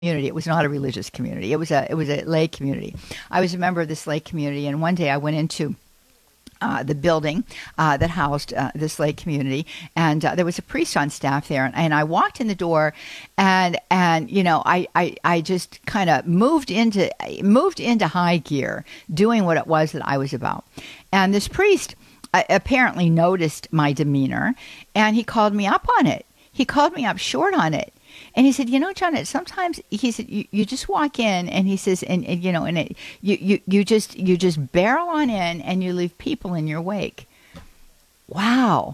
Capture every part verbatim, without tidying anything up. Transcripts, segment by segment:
community. It was not a religious community. It was a it was a lay community. I was a member of this lay community, and one day I went into Uh, the building uh, that housed uh, this lay community, and uh, there was a priest on staff there, and, and I walked in the door, and and you know I I, I just kind of moved into moved into high gear, doing what it was that I was about, and this priest uh, apparently noticed my demeanor, and he called me up on it. He called me up short on it. And he said, you know, Janet, sometimes he said, you, you just walk in, and he says, and, and you know, and it, you, you, you just, you just barrel on in, and you leave people in your wake. Wow.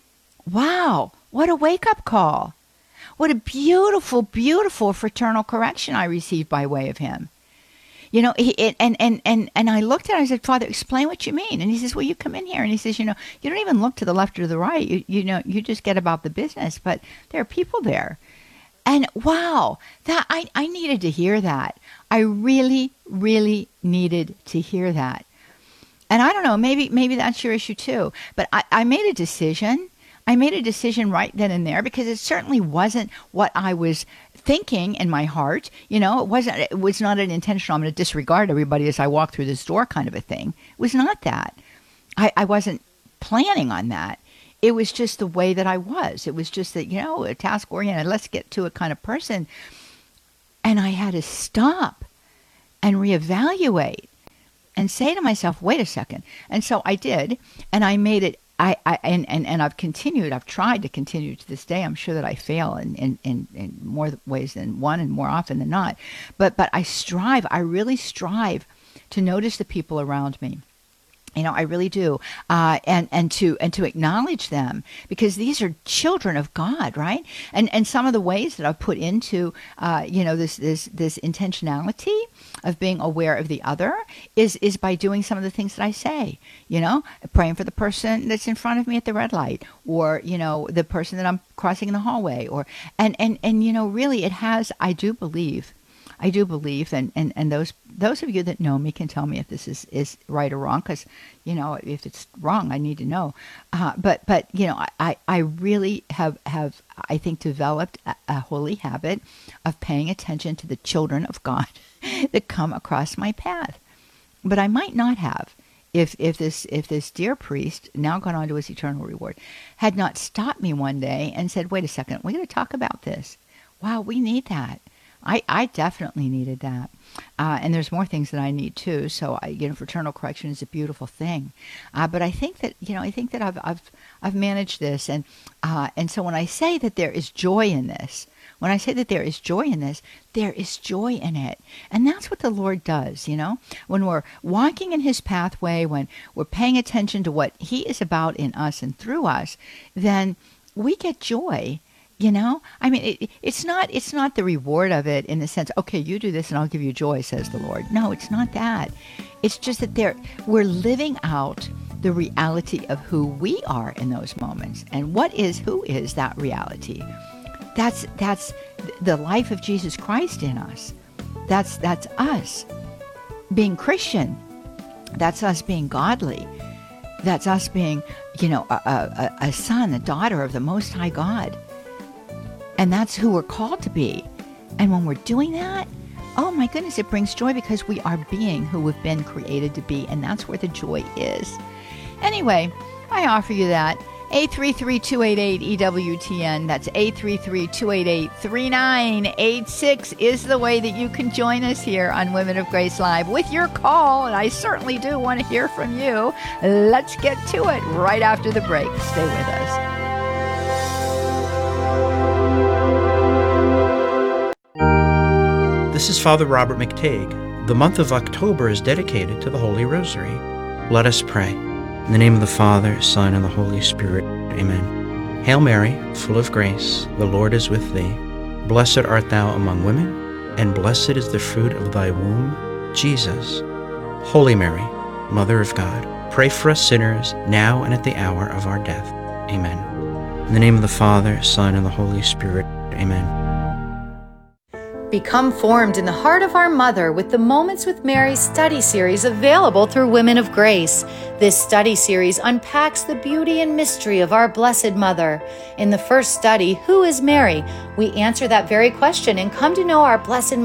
Wow. What a wake-up call. What a beautiful, beautiful fraternal correction I received by way of him. You know, he, it, and, and, and, and I looked at it, I said, Father, explain what you mean. And he says, well, you come in here. And he says, you know, you don't even look to the left or to the right. You, you know, you just get about the business. But there are people there. And wow, that I, I needed to hear that. I really, really needed to hear that. And I don't know, maybe maybe that's your issue too. But I, I made a decision. I made a decision right then and there, because it certainly wasn't what I was thinking in my heart. You know, it wasn't. It was not an intentional, I'm going to disregard everybody as I walk through this door kind of a thing. It was not that. I, I wasn't planning on that. It was just the way that I was. It was just that, you know, a task-oriented, let's get to it kind of person. And I had to stop and reevaluate and say to myself, wait a second. And so I did, and I made it, I, I and, and, and I've continued, I've tried to continue to this day. I'm sure that I fail in, in, in, in more ways than one and more often than not. But, but I strive, I really strive to notice the people around me. You know, I really do, uh, and and to and to acknowledge them, because these are children of God, right? And and some of the ways that I've put into, uh, you know, this this this intentionality of being aware of the other is is by doing some of the things that I say. You know, praying for the person that's in front of me at the red light, or you know, the person that I'm crossing in the hallway, or and and and you know, really, it has. I do believe. I do believe, and, and, and those those of you that know me can tell me if this is, is right or wrong, because, you know, if it's wrong, I need to know. Uh, but, but you know, I, I really have, have, I think, developed a, a holy habit of paying attention to the children of God that come across my path. But I might not have if if this if this dear priest, now gone on to his eternal reward, had not stopped me one day and said, wait a second, we're going to talk about this. Wow, we need that. I, I definitely needed that. Uh, and there's more things that I need too. So, I, you know, fraternal correction is a beautiful thing. Uh, but I think that, you know, I think that I've, I've, I've managed this. And, uh, and so when I say that there is joy in this, when I say that there is joy in this, there is joy in it. And that's what the Lord does, you know, when we're walking in his pathway, when we're paying attention to what he is about in us and through us, then we get joy. You know, I mean, it, it's not it's not the reward of it in the sense, okay, you do this and I'll give you joy, says the Lord. No, it's not that. It's just that there we're living out the reality of who we are in those moments. And what is, who is that reality? That's that's the life of Jesus Christ in us. That's that's us being Christian. That's us being godly. That's us being, you know, a, a, a son, a daughter of the Most High God. And that's who we're called to be. And when we're doing that, oh my goodness, it brings joy, because we are being who we've been created to be. And that's where the joy is. Anyway, I offer you that. eight three three, two eight eight, E W T N. That's eight three three, two eight eight, three nine eight six is the way that you can join us here on Women of Grace Live with your call. And I certainly do want to hear from you. Let's get to it right after the break. Stay with us. This is Father Robert McTague. The month of October is dedicated to the Holy Rosary. Let us pray. In the name of the Father, Son, and the Holy Spirit. Amen. Hail Mary, full of grace, the Lord is with thee. Blessed art thou among women, and blessed is the fruit of thy womb, Jesus. Holy Mary, Mother of God, pray for us sinners, now and at the hour of our death. Amen. In the name of the Father, Son, and the Holy Spirit. Amen. Become formed in the heart of our Mother with the Moments with Mary study series available through Women of Grace. This study series unpacks the beauty and mystery of our Blessed Mother. In the first study, Who is Mary?, we answer that very question and come to know our Blessed